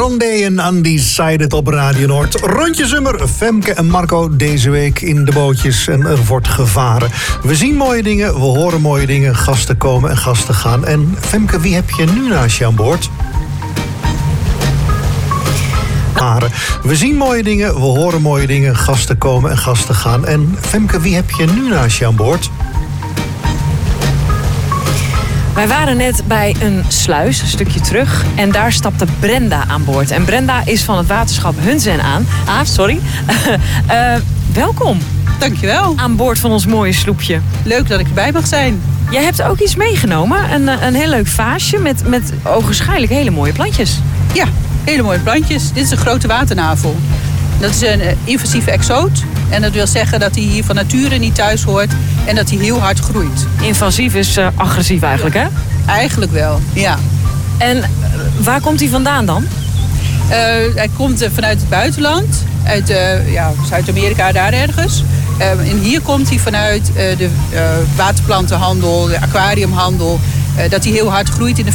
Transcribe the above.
Grande en Undecided op Radio Noord. Rondje Zummer, Femke en Marco deze week in de bootjes en er wordt gevaren. We zien mooie dingen, we horen mooie dingen, gasten komen en gasten gaan. En Femke, wie heb je nu naast je aan boord? We zien mooie dingen, we horen mooie dingen, gasten komen en gasten gaan. En Femke, wie heb je nu naast je aan boord? Wij waren net bij een sluis, een stukje terug. En daar stapte Brenda aan boord. En Brenda is van het waterschap Hunze aan. Welkom. Dankjewel. Aan boord van ons mooie sloepje. Leuk dat ik erbij mag zijn. Jij hebt ook iets meegenomen. Een heel leuk vaasje met ogenschijnlijk hele mooie plantjes. Ja, hele mooie plantjes. Dit is een grote waternavel. Dat is een invasieve exoot. En dat wil zeggen dat hij hier van nature niet thuis hoort. En dat hij heel hard groeit. Invasief is agressief eigenlijk, hè? Eigenlijk wel, ja. En waar komt hij vandaan dan? Hij komt vanuit het buitenland. Uit Zuid-Amerika, daar ergens. En hier komt hij vanuit de waterplantenhandel, de aquariumhandel. Dat hij heel hard groeit in de